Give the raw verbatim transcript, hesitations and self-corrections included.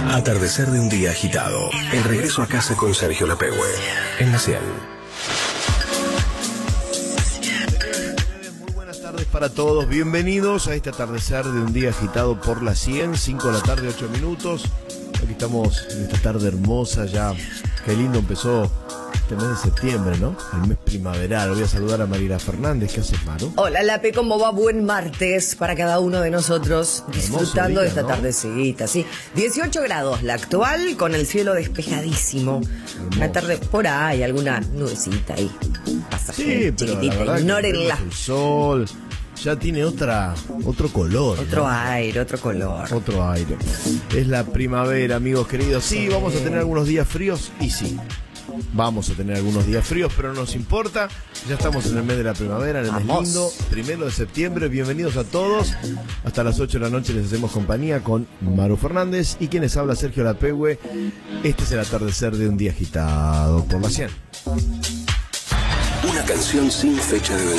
Atardecer de un día agitado. El regreso a casa con Sergio Lapegüe. En la cien. Muy buenas tardes para todos. Bienvenidos a este atardecer de un día agitado por la cien. cinco de la tarde, ocho minutos. Aquí estamos en esta tarde hermosa ya. Qué lindo empezó este mes de septiembre, ¿no? El mes primaveral. Voy a saludar a Mariela Fernández. ¿Qué haces, Maru? Hola, Lape, ¿cómo va? Buen martes para cada uno de nosotros, disfrutando día, de esta ¿no? tardecita, sí. dieciocho grados la actual, con el cielo despejadísimo. Hermoso. Una tarde por ahí, alguna nubecita ahí. Pasa Sí, pero la chiquitita, verdad que ignórenla. el sol ya tiene otra, otro color. Otro ¿no? aire, otro color. Otro aire. Es la primavera, amigos queridos. Sí, Sí. vamos a tener algunos días fríos y sí. Vamos a tener algunos días fríos, pero no nos importa. Ya estamos en el mes de la primavera, en el mes Vamos. lindo, primero de septiembre. Bienvenidos a todos. Hasta las ocho de la noche les hacemos compañía con Maru Fernández y quienes habla Sergio Lapegüe. Este es el atardecer de un día agitado por la cien. Una canción sin fecha de